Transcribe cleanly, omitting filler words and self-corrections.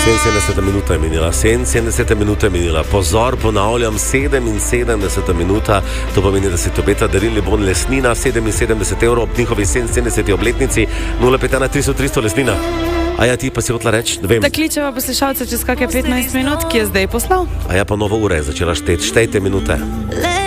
77 minuta je minila, 77 minuta je minila. Pozor, ponavljam, 77 minuta, to pomeni, da se ti obeta darilni bon Lesnina, 77 evrov ob njihovi 77. obletnici, 051 300 300 Lesnina. A ja, ti pa si hotla reči, da vem. Da kličeva poslušalca čez kakšne 15 minut, ki je zdaj poslal. A ja, pa nova ura je začela šteti, štejte minute.